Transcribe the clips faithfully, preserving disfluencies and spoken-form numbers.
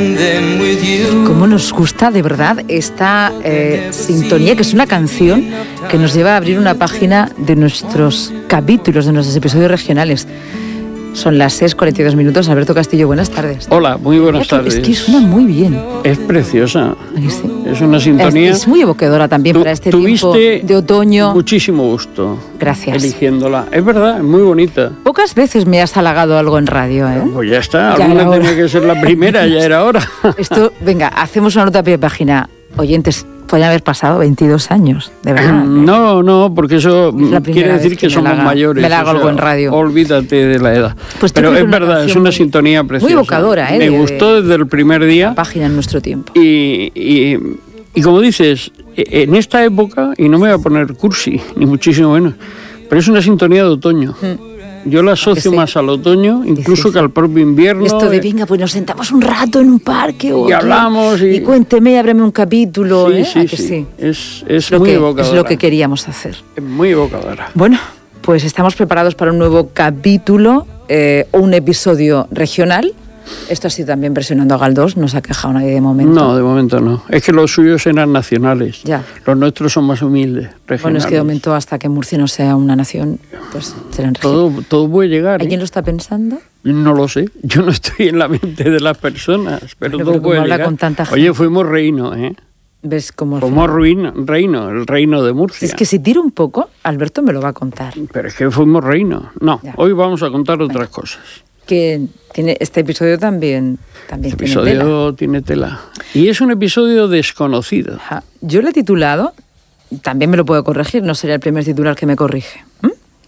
Cómo nos gusta de verdad esta eh, sintonía, que es una canción que nos lleva a abrir una página de nuestros capítulos, de nuestros episodios regionales. Son las seis cuarenta y dos minutos. Alberto Castillo, buenas tardes. Hola, muy buenas es que, tardes. Es que suena muy bien. Es preciosa. ¿Sí? Es una sintonía. Es, es muy evocadora también tu, para este tiempo de otoño. Muchísimo gusto. Gracias. Eligiéndola. Es verdad, es muy bonita. Pocas veces me has halagado algo en radio, ¿eh? Pues ya está. Ya alguna tenía que ser la primera, ya era hora. Esto, venga, hacemos una nota a pie de página. Oyentes, pueden haber pasado veintidós años, de verdad. No, no, porque eso quiere decir que, que somos haga, mayores. Me la hago o sea, algo en radio. Olvídate de la edad. Pues Pero es verdad, es una sintonía preciosa. Muy evocadora, ¿eh? Me de, gustó desde el primer día. Página en nuestro tiempo. Y, y, y como dices, en esta época, y no me voy a poner cursi, ni muchísimo menos, pero es una sintonía de otoño. Mm. Yo la asocio sí. más al otoño, incluso sí, sí, sí. que al propio invierno. Esto de, venga, pues nos sentamos un rato en un parque. O y hablamos. Y, y cuénteme, ábreme un capítulo. Sí, ¿eh? sí, que sí. sí. Es, es lo muy que, evocadora. Es lo que queríamos hacer. Es muy evocadora. Bueno, pues estamos preparados para un nuevo capítulo eh, o un episodio regional. Esto ha sido también presionando a Galdós, no se ha quejado nadie de momento. No, de momento no. Es que los suyos eran nacionales. Ya. Los nuestros son más humildes, regionales. Bueno, es que de momento hasta que Murcia no sea una nación, pues serán regionales. Todo, todo puede llegar. ¿Alguien ¿eh? lo está pensando? No lo sé. Yo no estoy en la mente de las personas, pero, pero todo puede habla llegar. Con tanta gente. Oye, fuimos reino, ¿eh? ¿Ves cómo Fuimos ruino, reino, el reino de Murcia. Es que si tiro un poco, Alberto me lo va a contar. Pero es que fuimos reino. No, ya. Hoy vamos a contar otras bueno. cosas. Que tiene este episodio también, también este tiene episodio tela. tiene tela. Y es un episodio desconocido. Ajá. Yo lo he titulado, también me lo puedo corregir, no sería el primer titular que me corrige. ¿Mm?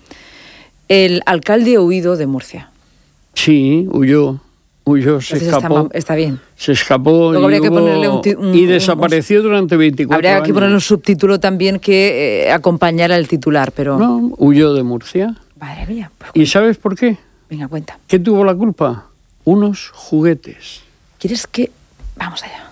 El alcalde huido de Murcia. Sí, huyó. Huyó, se Entonces escapó. Está, está bien. Se escapó y, habría hubo, que ponerle un, un, y desapareció un, durante veinticuatro habría años. Habría que ponerle un subtítulo también que eh, acompañara el titular, pero... No, huyó de Murcia. Madre mía. Pues, ¿Y sabes por qué? Venga, cuenta. ¿Qué tuvo la culpa? Unos juguetes. ¿Quieres que...? Vamos allá.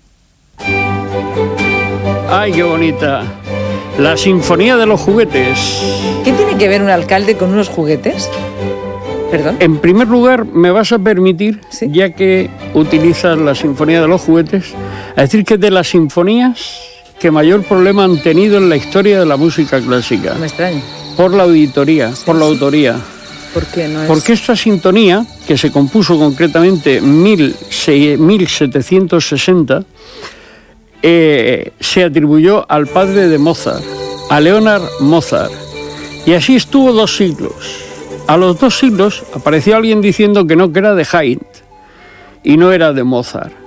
¡Ay, qué bonita! La Sinfonía de los Juguetes. ¿Qué tiene que ver un alcalde con unos juguetes? ¿Perdón? En primer lugar, me vas a permitir, ¿sí? ya que utilizas la Sinfonía de los Juguetes, a decir que es de las sinfonías que mayor problema han tenido en la historia de la música clásica. No me extraña. Por la auditoría, sí, por la sí. autoría. ¿Por qué no es? Porque esta sintonía, que se compuso concretamente en mil setecientos sesenta, eh, se atribuyó al padre de Mozart, a Leonard Mozart. Y así estuvo dos siglos. A los dos siglos apareció alguien diciendo que no, que era de Haydn y no era de Mozart.